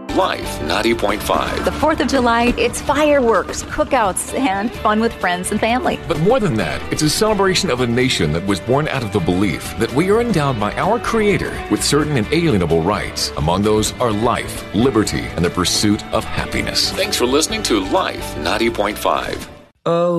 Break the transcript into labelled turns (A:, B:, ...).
A: Life 90.5.
B: The 4th of July, it's fireworks, cookouts, and fun with friends and family.
A: But more than that, it's a celebration of a nation that was born out of the belief that we are endowed by our Creator with certain inalienable rights. Among those are life, liberty, and the pursuit of happiness. Thanks for listening to Life 90.5.
C: Oh.